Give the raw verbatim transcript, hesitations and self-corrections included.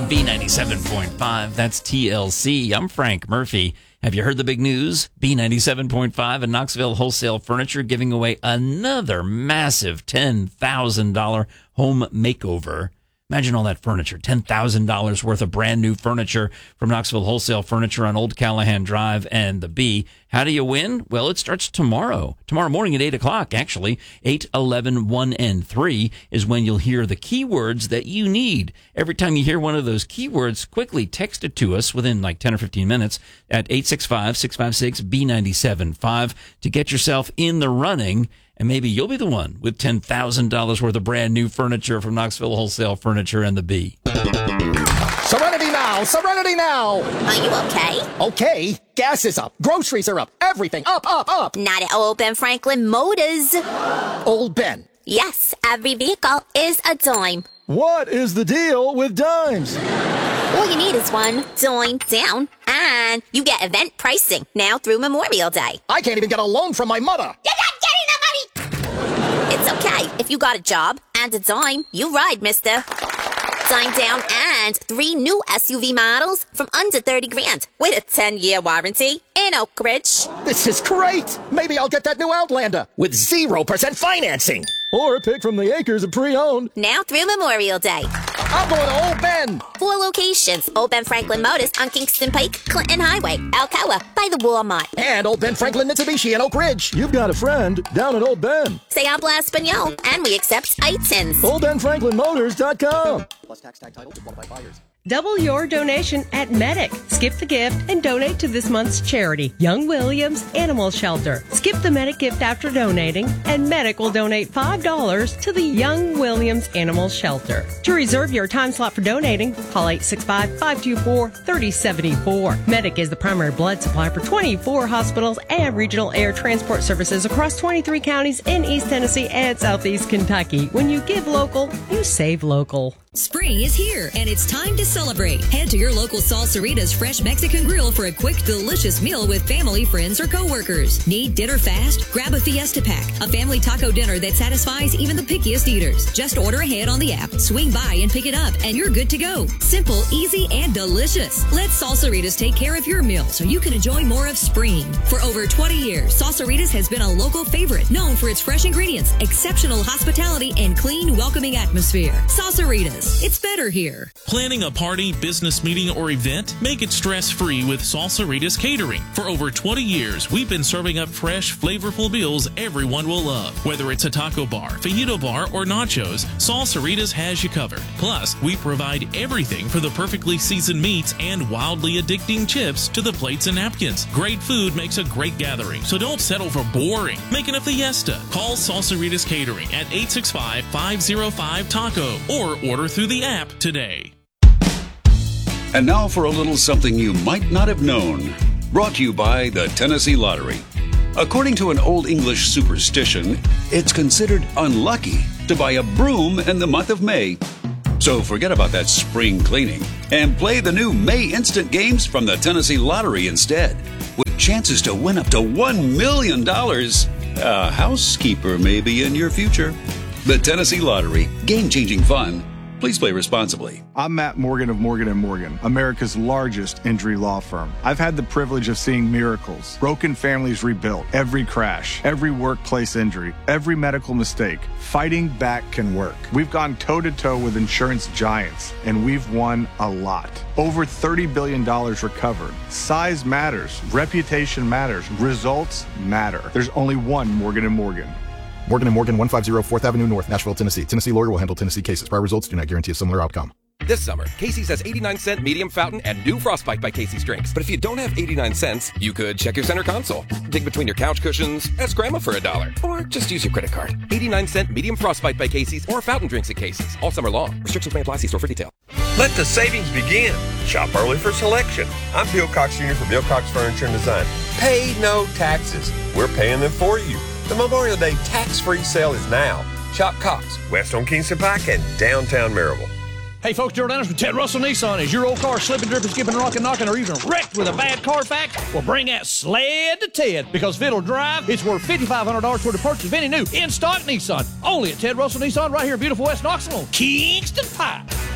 B ninety-seven point five. That's T L C. I'm Frank Murphy. Have you heard the big news? B ninety-seven point five and Knoxville Wholesale Furniture giving away another massive ten thousand dollars home makeover. Imagine all that furniture, ten thousand dollars worth of brand new furniture from Knoxville Wholesale Furniture on Old Callahan Drive and the B. How do you win? Well, it starts tomorrow. Tomorrow morning at eight o'clock, actually. eight, eleven, one, and three is when you'll hear the keywords that you need. Every time you hear one of those keywords, quickly text it to us within like ten or fifteen minutes at eight six five, six five six, B nine seven five to get yourself in the running. And maybe you'll be the one with ten thousand dollars worth of brand new furniture from Knoxville Wholesale Furniture and the B. Serenity now! Serenity now! Are you okay? Okay. Gas is up. Groceries are up. Everything up, up, up. Not at Old Ben Franklin Motors. Old Ben. Yes, every vehicle is a dime. What is the deal with dimes? All you need is one dime down, and you get event pricing now through Memorial Day. I can't even get a loan from my mother. You're not getting the money! It's okay. If you got a job and a dime, you ride, mister. Dime down and three new S U V models from under thirty grand with a ten-year warranty in Oak Ridge. This is great. Maybe I'll get that new Outlander with zero percent financing. Or a pick from the acres of pre-owned. Now through Memorial Day. I'm going to Old Ben. Four locations. Old Ben Franklin Motors on Kingston Pike, Clinton Highway, Alcoa, by the Walmart. And Old Ben Franklin Mitsubishi in Oak Ridge. You've got a friend down at Old Ben. Se habla español, and we accept I T I Ns. Old Ben Franklin Motors dot com. Plus tax tag title to qualified buyers. Double your donation at Medic. Skip the gift and donate to this month's charity, Young Williams Animal Shelter. Skip the Medic gift after donating, and Medic will donate five dollars to the Young Williams Animal Shelter. To reserve your time slot for donating, call eight six five, five two four, three oh seven four. Medic is the primary blood supply for twenty-four hospitals and regional air transport services across twenty-three counties in East Tennessee and Southeast Kentucky. When you give local, you save local. Spring is here, and it's time to celebrate. Head to your local Salsarita's Fresh Mexican Grill for a quick, delicious meal with family, friends, or coworkers. Need dinner fast? Grab a Fiesta Pack, a family taco dinner that satisfies even the pickiest eaters. Just order ahead on the app, swing by and pick it up, and you're good to go. Simple, easy, and delicious. Let Salsaritas take care of your meal so you can enjoy more of spring. For over twenty years, Salsaritas has been a local favorite, known for its fresh ingredients, exceptional hospitality, and clean, welcoming atmosphere. Salsaritas. It's better here. Planning a party, business meeting, or event? Make it stress-free with Salsaritas Catering. For over twenty years, we've been serving up fresh, flavorful meals everyone will love. Whether it's a taco bar, fajito bar, or nachos, Salsaritas has you covered. Plus, we provide everything for the perfectly seasoned meats and wildly addicting chips to the plates and napkins. Great food makes a great gathering, so don't settle for boring. Make it a fiesta. Call Salsaritas Catering at eight six five, five oh five, taco or order through the app today. And now for a little something you might not have known. Brought to you by the Tennessee Lottery. According to an Old English superstition, it's considered unlucky to buy a broom in the month of May. So forget about that spring cleaning and play the new May Instant Games from the Tennessee Lottery instead, with chances to win up to one million dollars. A housekeeper may be in your future. The Tennessee Lottery. Game-changing fun. Please play responsibly. I'm Matt Morgan of Morgan and Morgan, America's largest injury law firm. I've had the privilege of seeing miracles, broken families rebuilt, every crash, every workplace injury, every medical mistake. Fighting back can work. We've gone toe-to-toe with insurance giants, and we've won a lot. Over thirty billion dollars recovered. Size matters. Reputation matters. Results matter. There's only one Morgan and Morgan. Morgan and Morgan, one fifty fourth Avenue North, Nashville, Tennessee. Tennessee lawyer will handle Tennessee cases. Prior results do not guarantee a similar outcome. This summer, Casey's has eighty-nine cent medium fountain and new Frostbite by Casey's drinks. But if you don't have eighty-nine cents, you could check your center console, dig between your couch cushions, ask Grandma for a dollar, or just use your credit card. eighty-nine cent medium Frostbite by Casey's or fountain drinks at Casey's all summer long. Restrictions may apply. See store for detail. Let the savings begin. Shop early for selection. I'm Bill Cox Junior from Bill Cox Furniture and Design. Pay no taxes. We're paying them for you. The Memorial Day tax-free sale is now. Shop Cox, west on Kingston Pike and downtown Maryville. Hey folks, Gerald Anderson with Ted Russell Nissan. Is your old car slipping, dripping, skipping, rocking, knocking, or even wrecked with a bad Carfax? Well, bring that sled to Ted, because if it'll drive, it's worth five thousand five hundred dollars toward the purchase of any new in-stock Nissan. Only at Ted Russell Nissan right here in beautiful West Knoxville on Kingston Pike.